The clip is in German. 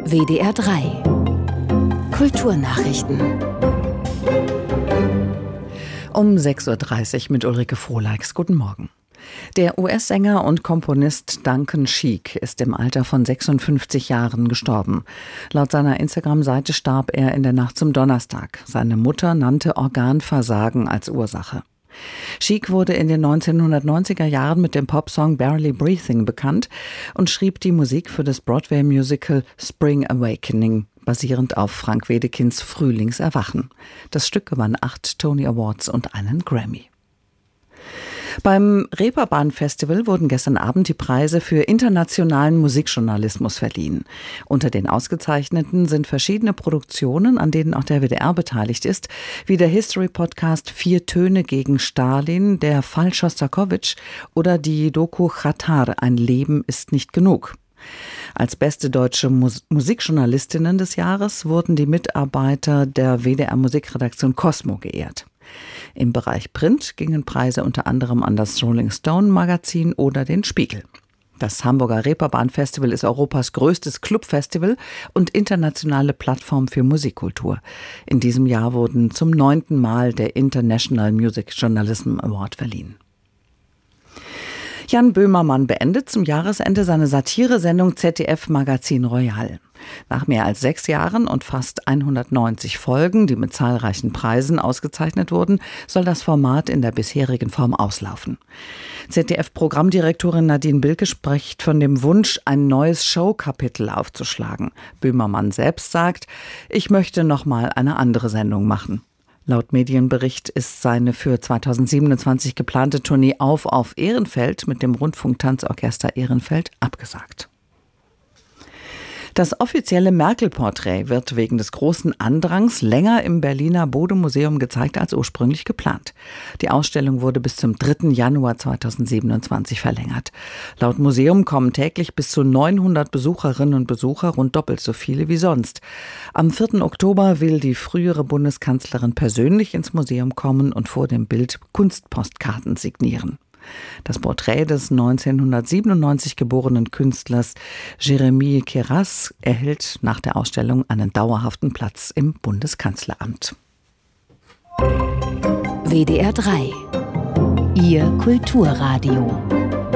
WDR 3 Kulturnachrichten. Um 6.30 Uhr mit Ulrike Frohleix. Guten Morgen. Der US-Sänger und Komponist Duncan Sheik ist im Alter von 56 Jahren gestorben. Laut seiner Instagram-Seite starb er in der Nacht zum Donnerstag. Seine Mutter nannte Organversagen als Ursache. Sheik wurde in den 1990er Jahren mit dem Popsong Barely Breathing bekannt und schrieb die Musik für das Broadway-Musical Spring Awakening, basierend auf Frank Wedekinds Frühlingserwachen. Das Stück gewann 8 Tony Awards und einen Grammy. Beim Reeperbahn-Festival wurden gestern Abend die Preise für internationalen Musikjournalismus verliehen. Unter den Ausgezeichneten sind verschiedene Produktionen, an denen auch der WDR beteiligt ist, wie der History-Podcast 4 Töne gegen Stalin, der Fall Schostakowitsch oder die Doku Xatar, ein Leben ist nicht genug. Als beste deutsche Musikjournalistinnen des Jahres wurden die Mitarbeiter der WDR-Musikredaktion Cosmo geehrt. Im Bereich Print gingen Preise unter anderem an das Rolling Stone Magazin oder den Spiegel. Das Hamburger Reeperbahn-Festival ist Europas größtes Clubfestival und internationale Plattform für Musikkultur. In diesem Jahr wurden zum 9. Mal der International Music Journalism Award verliehen. Jan Böhmermann beendet zum Jahresende seine Satiresendung ZDF Magazin Royal. Nach mehr als 6 Jahren und fast 190 Folgen, die mit zahlreichen Preisen ausgezeichnet wurden, soll das Format in der bisherigen Form auslaufen. ZDF-Programmdirektorin Nadine Bilke spricht von dem Wunsch, ein neues Showkapitel aufzuschlagen. Böhmermann selbst sagt, ich möchte noch mal eine andere Sendung machen. Laut Medienbericht ist seine für 2027 geplante Tournee auf Ehrenfeld mit dem Rundfunktanzorchester Ehrenfeld abgesagt. Das offizielle Merkel-Porträt wird wegen des großen Andrangs länger im Berliner Bode-Museum gezeigt als ursprünglich geplant. Die Ausstellung wurde bis zum 3. Januar 2027 verlängert. Laut Museum kommen täglich bis zu 900 Besucherinnen und Besucher, rund doppelt so viele wie sonst. Am 4. Oktober will die frühere Bundeskanzlerin persönlich ins Museum kommen und vor dem Bild Kunstpostkarten signieren. Das Porträt des 1997 geborenen Künstlers Jérémy Queyras erhält nach der Ausstellung einen dauerhaften Platz im Bundeskanzleramt. WDR 3 Ihr Kulturradio.